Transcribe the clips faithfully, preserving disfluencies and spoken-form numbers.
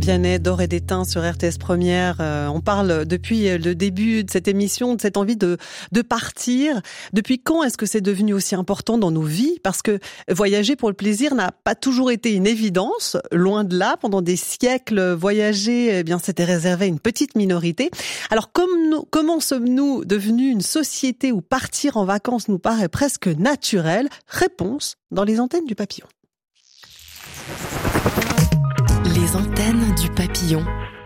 Vianney, d'Or et d'étain sur R T S Première. Euh, on parle depuis le début de cette émission de cette envie de, de partir. Depuis quand est-ce que c'est devenu aussi important dans nos vies ? Parce que voyager pour le plaisir n'a pas toujours été une évidence. Loin de là, pendant des siècles, voyager, eh bien, c'était réservé à une petite minorité. Alors, comme nous, comment sommes-nous devenus une société où partir en vacances nous paraît presque naturel ? Réponse dans les antennes du papillon. Les antennes du papillon.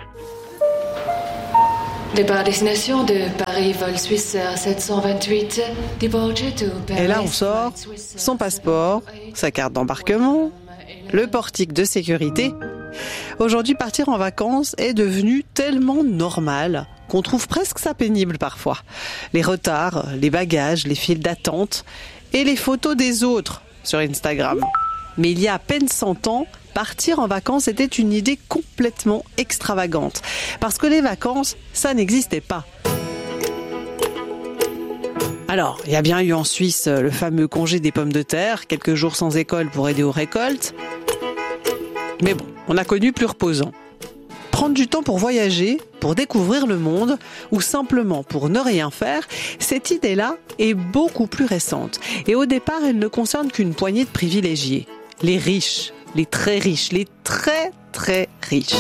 Départ destination de Paris, vol Suisse sept cent vingt-huit. Et là, on sort son passeport, sa carte d'embarquement, le portique de sécurité. Aujourd'hui, partir en vacances est devenu tellement normal qu'on trouve presque ça pénible parfois. Les retards, les bagages, les files d'attente et les photos des autres sur Instagram. Mais il y a à peine cent ans, partir en vacances était une idée complètement extravagante. Parce que les vacances, ça n'existait pas. Alors, il y a bien eu en Suisse le fameux congé des pommes de terre, quelques jours sans école pour aider aux récoltes. Mais bon, on a connu plus reposant. Prendre du temps pour voyager, pour découvrir le monde, ou simplement pour ne rien faire, cette idée-là est beaucoup plus récente. Et au départ, elle ne concerne qu'une poignée de privilégiés. Les riches, les très riches, les très très riches.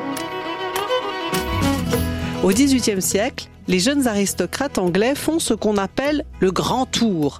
Au dix-huitième siècle, les jeunes aristocrates anglais font ce qu'on appelle le grand tour.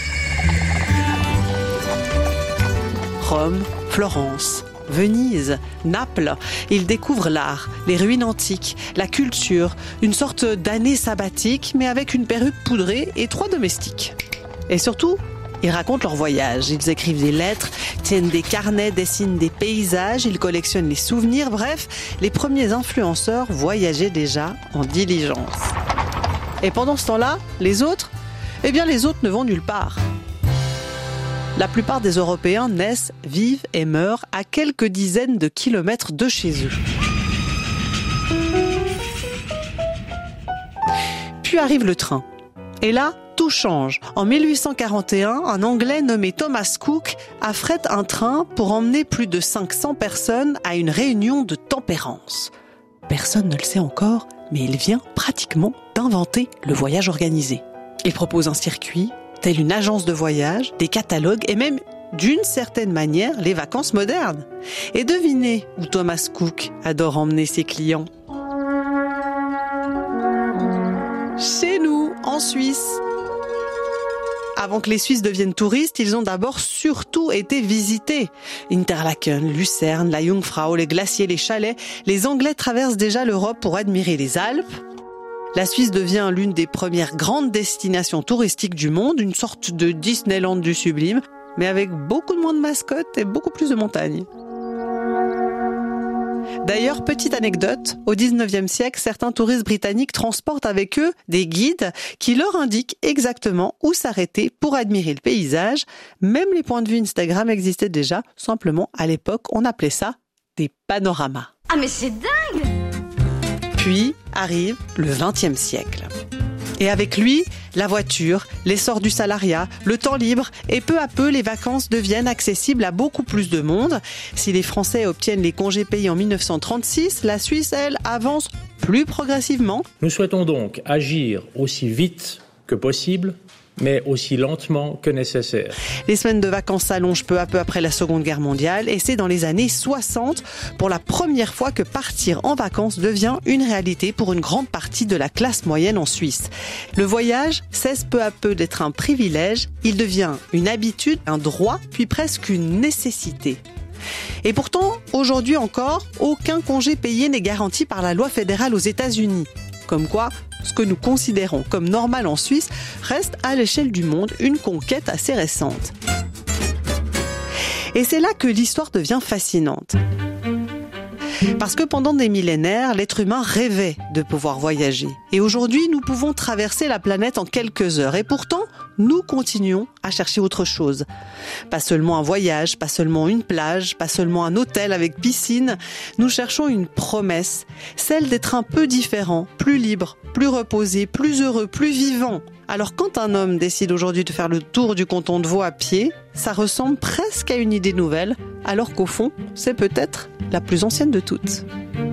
Rome, Florence, Venise, Naples, ils découvrent l'art, les ruines antiques, la culture, une sorte d'année sabbatique, mais avec une perruque poudrée et trois domestiques. Et surtout, ils racontent leur voyage, ils écrivent des lettres, tiennent des carnets, dessinent des paysages, ils collectionnent les souvenirs, bref, les premiers influenceurs voyageaient déjà en diligence. Et pendant ce temps-là, les autres, eh bien les autres ne vont nulle part. La plupart des Européens naissent, vivent et meurent à quelques dizaines de kilomètres de chez eux. Puis arrive le train. Et là, tout change. En mille huit cent quarante et un, un Anglais nommé Thomas Cook affrète un train pour emmener plus de cinq cents personnes à une réunion de tempérance. Personne ne le sait encore, mais il vient pratiquement d'inventer le voyage organisé. Il propose un circuit, telle une agence de voyage, des catalogues et même, d'une certaine manière, les vacances modernes. Et devinez où Thomas Cook adore emmener ses clients. Chez nous, en Suisse. Avant que les Suisses deviennent touristes, ils ont d'abord surtout été visités. Interlaken, Lucerne, la Jungfrau, les glaciers, les chalets. Les Anglais traversent déjà l'Europe pour admirer les Alpes. La Suisse devient l'une des premières grandes destinations touristiques du monde, une sorte de Disneyland du sublime, mais avec beaucoup de moins de mascottes et beaucoup plus de montagnes. D'ailleurs, petite anecdote, au dix-neuvième siècle, certains touristes britanniques transportent avec eux des guides qui leur indiquent exactement où s'arrêter pour admirer le paysage. Même les points de vue Instagram existaient déjà, simplement à l'époque, on appelait ça des panoramas. Ah mais c'est dingue! Puis arrive le vingtième siècle. Et avec lui, la voiture, l'essor du salariat, le temps libre et peu à peu, les vacances deviennent accessibles à beaucoup plus de monde. Si les Français obtiennent les congés payés en mille neuf cent trente-six, la Suisse, elle, avance plus progressivement. Nous souhaitons donc agir aussi vite que possible, mais aussi lentement que nécessaire. Les semaines de vacances s'allongent peu à peu après la Seconde Guerre mondiale et c'est dans les années soixante, pour la première fois, que partir en vacances devient une réalité pour une grande partie de la classe moyenne en Suisse. Le voyage cesse peu à peu d'être un privilège, il devient une habitude, un droit, puis presque une nécessité. Et pourtant, aujourd'hui encore, aucun congé payé n'est garanti par la loi fédérale aux États-Unis. Comme quoi, ce que nous considérons comme normal en Suisse reste à l'échelle du monde une conquête assez récente. Et c'est là que l'histoire devient fascinante. Parce que pendant des millénaires, l'être humain rêvait de pouvoir voyager. Et aujourd'hui, nous pouvons traverser la planète en quelques heures. Et pourtant, nous continuons à chercher autre chose. Pas seulement un voyage, pas seulement une plage, pas seulement un hôtel avec piscine. Nous cherchons une promesse, celle d'être un peu différent, plus libre, plus reposé, plus heureux, plus vivant. Alors quand un homme décide aujourd'hui de faire le tour du canton de Vaud à pied, ça ressemble presque à une idée nouvelle, alors qu'au fond, c'est peut-être la plus ancienne de toutes.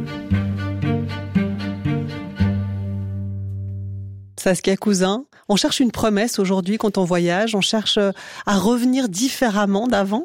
Saskia Cousin, on cherche une promesse aujourd'hui quand on voyage, on cherche à revenir différemment d'avant.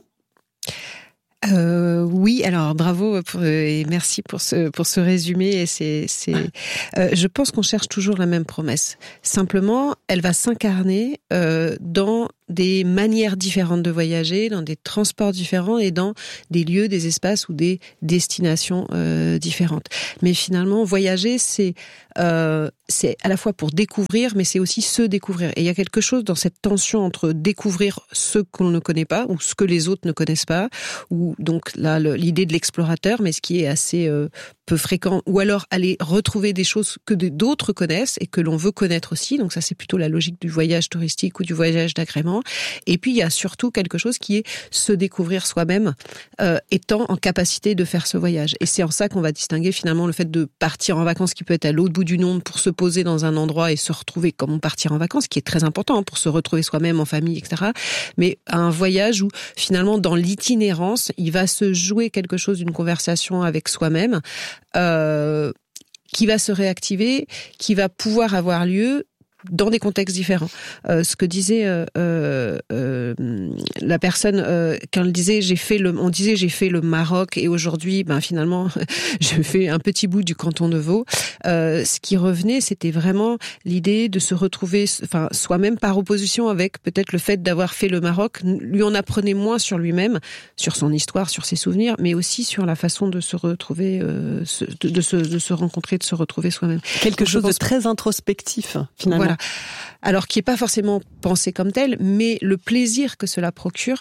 Euh, oui, alors bravo pour, et merci pour ce pour ce résumé. Et c'est c'est, euh, je pense qu'on cherche toujours la même promesse. Simplement, elle va s'incarner euh, dans des manières différentes de voyager, dans des transports différents et dans des lieux, des espaces ou des destinations euh, différentes. Mais finalement, voyager, c'est euh, c'est à la fois pour découvrir, mais c'est aussi se découvrir. Et il y a quelque chose dans cette tension entre découvrir ce qu'on ne connaît pas ou ce que les autres ne connaissent pas, ou donc là le, l'idée de l'explorateur, mais ce qui est assez euh, peu fréquent, ou alors aller retrouver des choses que d'autres connaissent et que l'on veut connaître aussi. Donc ça, c'est plutôt la logique du voyage touristique ou du voyage d'agrément. Et puis il y a surtout quelque chose qui est se découvrir soi-même, euh, étant en capacité de faire ce voyage. Et c'est en ça qu'on va distinguer finalement le fait de partir en vacances, qui peut être à l'autre bout du monde, pour se poser dans un endroit et se retrouver comme on partir en vacances, qui est très important hein, pour se retrouver soi-même en famille, et cetera. Mais un voyage où finalement dans l'itinérance, il va se jouer quelque chose, d'une conversation avec soi-même, euh, qui va se réactiver, qui va pouvoir avoir lieu dans des contextes différents. Euh, ce que disait euh, euh, euh, la personne euh, quand elle disait j'ai fait le, on disait j'ai fait le Maroc et aujourd'hui ben finalement je fais un petit bout du canton de Vaud. Euh, ce qui revenait, c'était vraiment l'idée de se retrouver, enfin soi-même par opposition avec peut-être le fait d'avoir fait le Maroc. Lui en apprenait moins sur lui-même, sur son histoire, sur ses souvenirs, mais aussi sur la façon de se retrouver, euh, de, de, se, de se rencontrer, de se retrouver soi-même. Quelque Donc, chose de très introspectif finalement. Voilà. Alors qui est pas forcément pensé comme tel, mais le plaisir que cela procure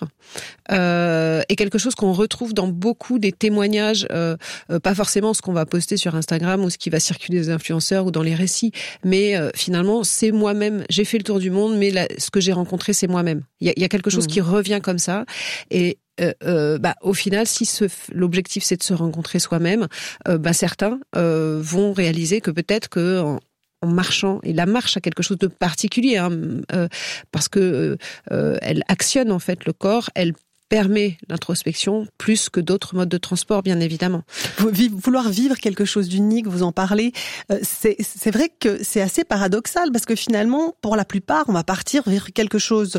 euh, est quelque chose qu'on retrouve dans beaucoup des témoignages, euh, euh, pas forcément ce qu'on va poster sur Instagram ou ce qui va circuler des influenceurs ou dans les récits, mais euh, finalement c'est moi-même. J'ai fait le tour du monde, mais la, ce que j'ai rencontré c'est moi-même. Il y a, il y a quelque chose mmh. qui revient comme ça et Euh, euh, bah, au final, si ce, l'objectif c'est de se rencontrer soi-même, euh, bah, certains euh, vont réaliser que peut-être que en, en marchant, et la marche a quelque chose de particulier, hein, euh, parce que euh, elle actionne en fait le corps, elle permet l'introspection plus que d'autres modes de transport, bien évidemment. Vouloir vivre quelque chose d'unique, vous en parlez, c'est, c'est vrai que c'est assez paradoxal parce que finalement, pour la plupart, on va partir vivre quelque chose,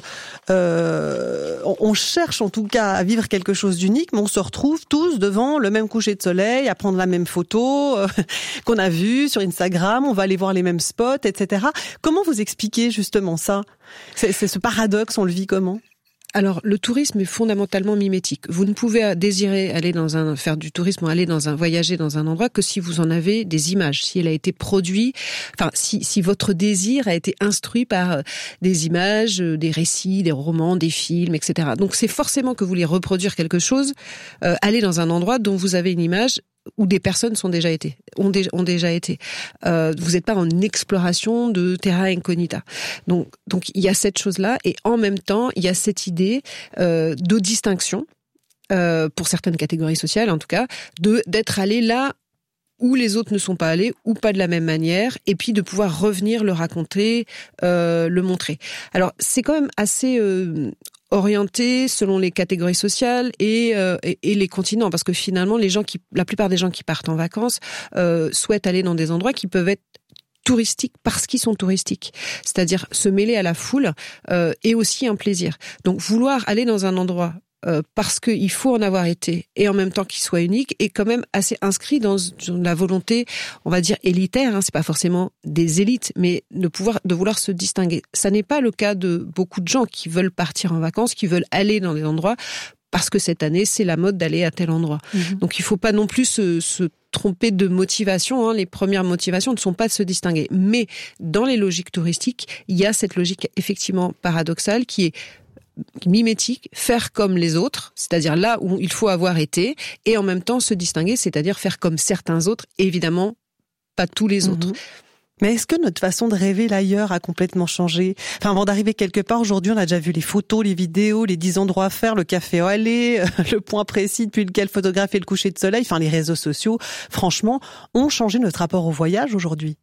euh, on cherche en tout cas à vivre quelque chose d'unique, mais on se retrouve tous devant le même coucher de soleil, à prendre la même photo euh, qu'on a vue sur Instagram, on va aller voir les mêmes spots, et cetera. Comment vous expliquez justement ça ? c'est, c'est ce paradoxe, on le vit comment ? Alors, le tourisme est fondamentalement mimétique. Vous ne pouvez désirer aller dans un, faire du tourisme ou aller dans un, voyager dans un endroit que si vous en avez des images, si elle a été produite, enfin, si, si votre désir a été instruit par des images, des récits, des romans, des films, et cetera. Donc, c'est forcément que vous voulez reproduire quelque chose, euh, aller dans un endroit dont vous avez une image, où des personnes sont déjà été, ont, dé, ont déjà été. Euh, vous n'êtes pas en exploration de terra incognita. Donc, donc il y a cette chose-là, et en même temps, il y a cette idée euh, de distinction euh, pour certaines catégories sociales, en tout cas, de d'être allé là où les autres ne sont pas allés, ou pas de la même manière, et puis de pouvoir revenir le raconter, euh, le montrer. Alors, c'est quand même assez euh, orienté selon les catégories sociales et, euh, et, et les continents, parce que finalement, les gens qui, la plupart des gens qui partent en vacances euh, souhaitent aller dans des endroits qui peuvent être touristiques parce qu'ils sont touristiques, c'est-à-dire se mêler à la foule euh, et aussi un plaisir. Donc, vouloir aller dans un endroit Euh, parce qu'il faut en avoir été, et en même temps qu'il soit unique, est quand même assez inscrit dans, dans la volonté, on va dire élitaire, hein, c'est pas forcément des élites, mais de pouvoir, de vouloir se distinguer. Ça n'est pas le cas de beaucoup de gens qui veulent partir en vacances, qui veulent aller dans des endroits parce que cette année c'est la mode d'aller à tel endroit. Mmh. Donc il faut pas non plus se, se tromper de motivation, hein. Les premières motivations ne sont pas de se distinguer, mais dans les logiques touristiques, il y a cette logique effectivement paradoxale qui est mimétique, faire comme les autres, c'est-à-dire là où il faut avoir été, et en même temps se distinguer, c'est-à-dire faire comme certains autres, évidemment pas tous les autres. Mmh. Mais est-ce que notre façon de rêver l'ailleurs a complètement changé ? Enfin, avant d'arriver quelque part, aujourd'hui, on a déjà vu les photos, les vidéos, les dix endroits à faire, le café où aller, le point précis depuis lequel photographier le coucher de soleil, enfin, les réseaux sociaux, franchement, ont changé notre rapport au voyage aujourd'hui.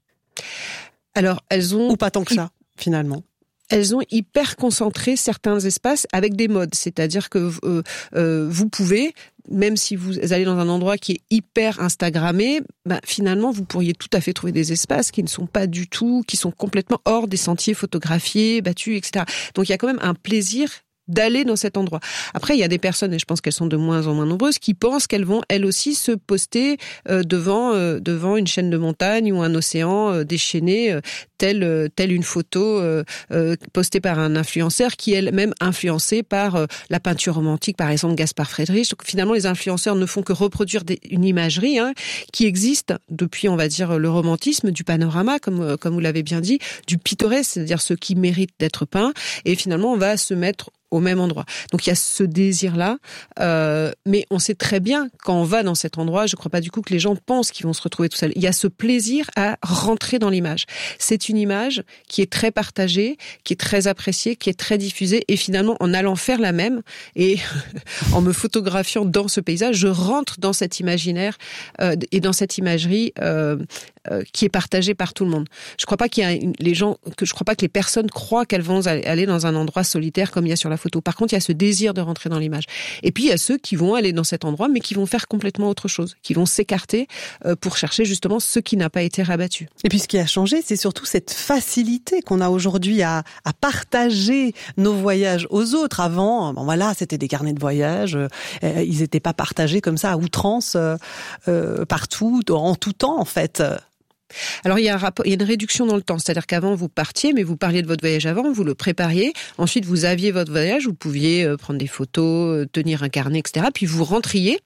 Alors, elles ont... Ou pas tant que ça, finalement. Elles ont hyper concentré certains espaces avec des modes, c'est-à-dire que euh, euh, vous pouvez même si vous allez dans un endroit qui est hyper instagrammé, bah, finalement, vous pourriez tout à fait trouver des espaces qui ne sont pas du tout, qui sont complètement hors des sentiers photographiés, battus, et cetera. Donc, il y a quand même un plaisir d'aller dans cet endroit. Après, il y a des personnes, et je pense qu'elles sont de moins en moins nombreuses, qui pensent qu'elles vont, elles aussi, se poster euh, devant euh, devant une chaîne de montagne ou un océan euh, déchaîné, euh, telle, euh, telle une photo euh, euh, postée par un influenceur qui est elle-même influencée par euh, la peinture romantique, par exemple Gaspard Friedrich. Donc, finalement, les influenceurs ne font que reproduire des, une imagerie hein, qui existe depuis, on va dire, le romantisme, du panorama, comme, comme vous l'avez bien dit, du pittoresque, c'est-à-dire ce qui mérite d'être peint. Et finalement, on va se mettre au même endroit. Donc il y a ce désir-là, euh, mais on sait très bien quand on va dans cet endroit, je ne crois pas du coup que les gens pensent qu'ils vont se retrouver tout seuls. Il y a ce plaisir à rentrer dans l'image. C'est une image qui est très partagée, qui est très appréciée, qui est très diffusée, et finalement en allant faire la même et en me photographiant dans ce paysage, je rentre dans cet imaginaire euh, et dans cette imagerie euh, euh, qui est partagée par tout le monde. Je ne crois pas qu'il y a une, les gens, que je crois pas que les personnes croient qu'elles vont aller dans un endroit solitaire comme il y a sur la photo. Par contre, il y a ce désir de rentrer dans l'image. Et puis, il y a ceux qui vont aller dans cet endroit, mais qui vont faire complètement autre chose, qui vont s'écarter euh, pour chercher justement ce qui n'a pas été rabattu. Et puis, ce qui a changé, c'est surtout cette facilité qu'on a aujourd'hui à, à partager nos voyages aux autres. Avant, bon voilà, c'était des carnets de voyage, euh, ils n'étaient pas partagés comme ça à outrance, euh, euh, partout, en tout temps, en fait. Alors il y a un rapport, il y a une réduction dans le temps, c'est-à-dire qu'avant vous partiez, mais vous parliez de votre voyage avant, vous le prépariez, ensuite vous aviez votre voyage, vous pouviez prendre des photos, tenir un carnet, et cetera. Puis vous rentriez.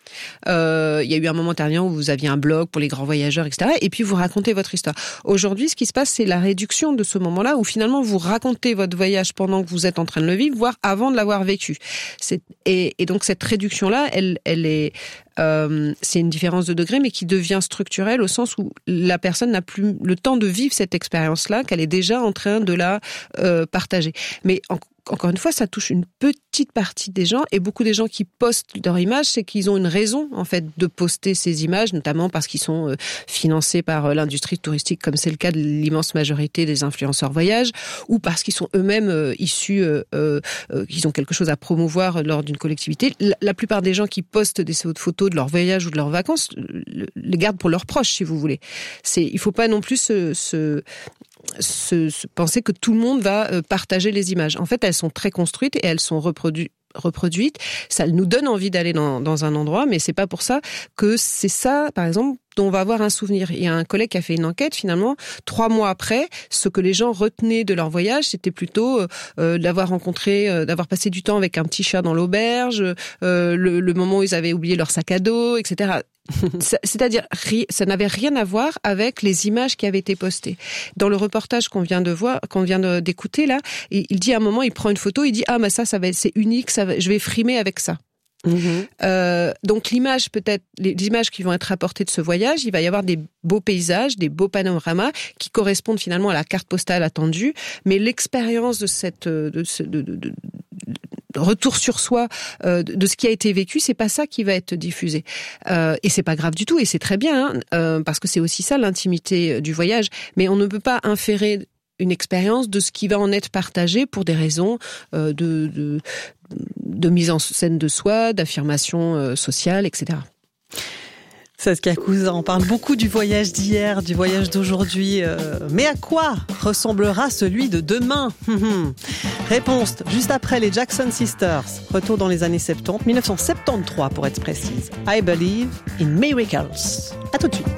Euh, il y a eu un moment dernier où vous aviez un blog pour les grands voyageurs, et cetera. Et puis vous racontez votre histoire. Aujourd'hui, ce qui se passe, c'est la réduction de ce moment-là où finalement vous racontez votre voyage pendant que vous êtes en train de le vivre, voire avant de l'avoir vécu. C'est, et, et donc cette réduction-là, elle, elle est, euh, c'est une différence de degré, mais qui devient structurelle au sens où la personne n'a plus le temps de vivre cette expérience-là, qu'elle est déjà en train de la euh, partager. Mais en Encore une fois, ça touche une petite partie des gens, et beaucoup des gens qui postent leurs images, c'est qu'ils ont une raison en fait de poster ces images, notamment parce qu'ils sont euh, financés par euh, l'industrie touristique, comme c'est le cas de l'immense majorité des influenceurs voyage, ou parce qu'ils sont eux-mêmes euh, issus, euh, euh, qu'ils ont quelque chose à promouvoir lors d'une collectivité. La, la plupart des gens qui postent des photos de leur voyage ou de leurs vacances les gardent pour leurs proches, si vous voulez. C'est, il faut pas non plus se, se Se, se penser que tout le monde va partager les images. En fait, elles sont très construites et elles sont reproduites. reproduites. Ça nous donne envie d'aller dans, dans un endroit, mais c'est pas pour ça que c'est ça, par exemple, dont on va avoir un souvenir. Il y a un collègue qui a fait une enquête, finalement, trois mois après, ce que les gens retenaient de leur voyage, c'était plutôt euh, d'avoir rencontré, euh, d'avoir passé du temps avec un petit chat dans l'auberge, euh, le, le moment où ils avaient oublié leur sac à dos, et cetera. C'est-à-dire, ça n'avait rien à voir avec les images qui avaient été postées. Dans le reportage qu'on vient de voir, qu'on vient de, d'écouter là, il dit à un moment, il prend une photo, il dit ah mais ça, ça va être, c'est unique, ça va, je vais frimer avec ça. Mmh. Euh, donc l'image peut-être, les images qui vont être rapportées de ce voyage, il va y avoir des beaux paysages, des beaux panoramas qui correspondent finalement à la carte postale attendue, mais l'expérience de cette de ce de, de, de, de retour sur soi euh, de, de ce qui a été vécu, c'est pas ça qui va être diffusé. Euh, et c'est pas grave du tout, et c'est très bien, hein, euh, parce que c'est aussi ça l'intimité du voyage. Mais on ne peut pas inférer une expérience de ce qui va en être partagé pour des raisons euh, de, de, de mise en scène de soi, d'affirmation euh, sociale, et cetera. Saskia Cousin, on parle beaucoup du voyage d'hier, du voyage d'aujourd'hui. Euh, mais à quoi ressemblera celui de demain ? Réponse juste après les Jackson Sisters. Retour dans les années soixante-dix, dix-neuf cent soixante-treize pour être précise. I believe in miracles. À tout de suite.